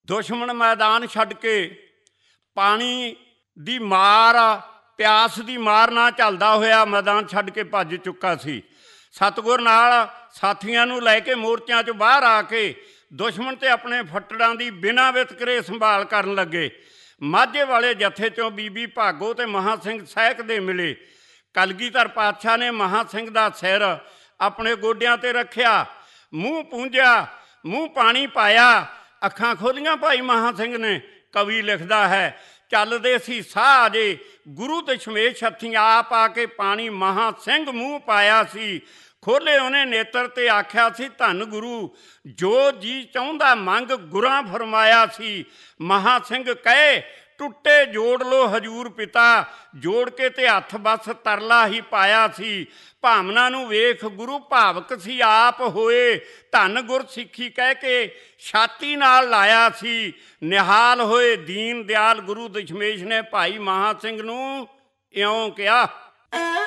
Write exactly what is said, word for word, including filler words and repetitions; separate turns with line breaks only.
ਦੁਸ਼ਮਣ ਮੈਦਾਨ ਛੱਡ ਕੇ ਪਾਣੀ ਦੀ ਮਾਰ, ਪਿਆਸ ਦੀ ਮਾਰ ਨਾ ਝੱਲਦਾ ਹੋਇਆ ਮੈਦਾਨ ਛੱਡ ਕੇ ਭੱਜ ਚੁੱਕਾ ਸੀ। ਸਤਿਗੁਰ ਨਾਲ ਸਾਥੀਆਂ ਨੂੰ ਲੈ ਕੇ ਮੋਰਚਿਆਂ 'ਚੋਂ ਬਾਹਰ ਆ ਕੇ ਦੁਸ਼ਮਣ ਤੇ ਆਪਣੇ ਫੱਟੜਾਂ ਦੀ ਬਿਨਾਂ ਵਿਤਕਰੇ ਸੰਭਾਲ ਕਰਨ ਲੱਗੇ। ਮਾਝੇ ਵਾਲੇ ਜੱਥੇ 'ਚੋਂ ਬੀਬੀ ਭਾਗੋ ਤੇ ਮਹਾਂ ਸਿੰਘ ਸਹਿਕ ਦੇ ਮਿਲੇ। ਕਲਗੀਧਰ ਪਾਤਸ਼ਾਹ ਨੇ ਮਹਾਂ ਸਿੰਘ ਦਾ ਸਿਰ ਆਪਣੇ ਗੋਡਿਆਂ 'ਤੇ ਰੱਖਿਆ, ਮੂੰਹ ਪੂੰਝਿਆ, ਮੂੰਹ ਪਾਣੀ ਪਾਇਆ, ਅੱਖਾਂ ਖੋਲ੍ਹੀਆਂ ਭਾਈ ਮਹਾਂ ਸਿੰਘ ਨੇ। ਕਵੀ ਲਿਖਦਾ ਹੈ, ਚੱਲਦੇ ਸੀ ਸਾਹ ਅਜੇ ਗੁਰੂ ਦਸ਼ਮੇਸ਼ ਹੱਥੀਂ, ਆਪ ਆ ਕੇ ਪਾਣੀ ਮਹਾਂ ਸਿੰਘ ਮੂੰਹ ਪਾਇਆ ਸੀ। ਖੋਲ੍ਹੇ ਉਹਨੇ ਨੇਤਰ ਤੇ ਆਖਿਆ ਸੀ, ਧੰਨ ਗੁਰੂ ਜੋ ਜੀ ਚਾਹੁੰਦਾ ਮੰਗ ਗੁਰਾਂ ਫਰਮਾਇਆ ਸੀ। ਮਹਾਂ ਸਿੰਘ ਕਹੇ ਟੁੱਟੇ ਜੋੜ ਲੋ ਹਜੂਰ ਪਿਤਾ, ਜੋੜ ਕੇ ਤੇ ਹੱਥ ਬਸ ਤਰਲਾ ਹੀ ਪਾਇਆ ਸੀ। ਭਾਵਨਾ ਨੂੰ ਵੇਖ ਗੁਰੂ ਭਾਵਕ ਸੀ ਆਪ ਹੋਏ, ਧੰਨ ਗੁਰ ਸਿੱਖੀ ਕਹਿ ਕੇ ਛਾਤੀ ਨਾਲ ਲਾਇਆ ਸੀ। ਨਿਹਾਲ ਹੋਏ ਦੀਨ ਦਿਆਲ ਗੁਰੂ ਦਸ਼ਮੇਸ਼ ਨੇ ਭਾਈ ਮਹਾਂ ਸਿੰਘ ਨੂੰ ਇਉਂ ਕਿਹਾ।